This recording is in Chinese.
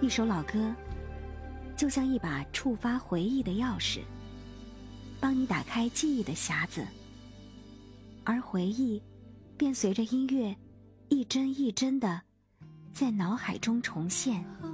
一首老歌就像一把触发回忆的钥匙，帮你打开记忆的匣子，而回忆便随着音乐一帧一帧地在脑海中重现。